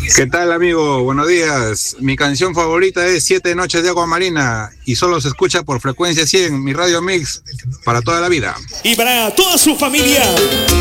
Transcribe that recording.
¿Qué tal, amigo? Buenos días. Mi canción favorita es 7 noches de agua marina y solo se escucha por frecuencia 100, mi radio mix, para toda la vida. Y para toda su familia.